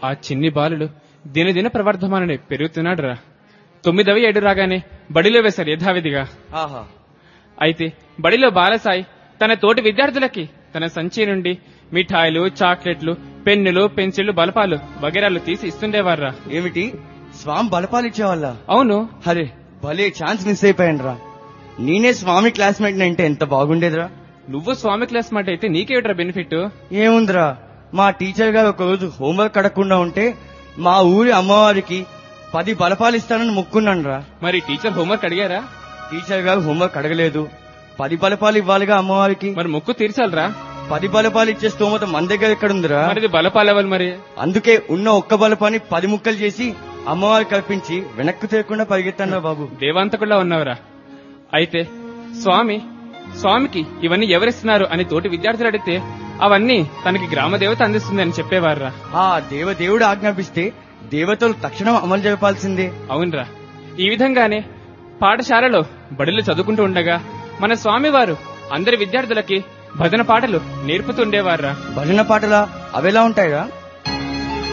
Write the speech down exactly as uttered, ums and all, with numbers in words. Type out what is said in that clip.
ఆ చిన్ని బాలుడు దినదిన ప్రవర్ధమానని పెరుగుతున్నాడు రా. తొమ్మిదవ ఏడు రాగానే బడిలో వేశారు యథావిధిగా. ఆహా. అయితే బడిలో బాలసాయి తన తోటి విద్యార్థులకి తన సంచి నుండి మిఠాయిలు, చాక్లెట్లు, పెన్నులు, పెన్సిళ్లు, బలపాలు వగేరాలు తీసి ఇస్తుండేవారా. ఏమిటి, స్వామి బలపాలు ఇచ్చేవాళ్ళ? అవును. అరే భలే ఛాన్స్ మిస్ అయిపోయాను రా. నేనే స్వామి క్లాస్మేట్ అంటే ఎంత బాగుండేదిరా. నువ్వు స్వామి క్లాస్ మాట అయితే నీకేమిట్రా బెనిఫిట్? ఏముందిరా, మా టీచర్ గారు ఒక రోజు హోంవర్క్ అడగకుండా ఉంటే మా ఊరి అమ్మవారికి పది బలపాలు ఇస్తానని మొక్కున్నాను రా. మరి టీచర్ హోంవర్క్ అడిగారా? టీచర్ గారు హోంవర్క్ అడగలేదు. పది బలపాలు ఇవ్వాలిగా అమ్మవారికి. మరి మొక్కు తీర్చాలరా. పది బలపాలు ఇచ్చే స్తోమత మన దగ్గర ఎక్కడుందిరా. మరి బలపాలు ఇవ్వాలి. మరి అందుకే ఉన్న ఒక్క బలపాన్ని పది ముక్కలు చేసి అమ్మవారికి కల్పించి వెనక్కు తీరకుండా పరిగెత్తాను బాబు. దేవాంతకుల్లా ఉన్నావురా. అయితే స్వామి స్వామికి ఇవన్నీ ఎవరిస్తున్నారు అని తోటి విద్యార్థులు అడిగితే అవన్నీ తనకి గ్రామదేవత అందిస్తుంది అని చెప్పేవారా. ఆ దేవదేవుడు ఆజ్ఞాపిస్తే దేవతలు తక్షణం అమలు జరపాల్సిందే. అవునరా. ఈ విధంగానే పాఠశాలలో బడిలో చదువుకుంటూ ఉండగా మన స్వామి వారు అందరి విద్యార్థులకి భజన పాటలు నేర్పుతుండేవారా. భజన పాటలా? అవేలా ఉంటాయిరా?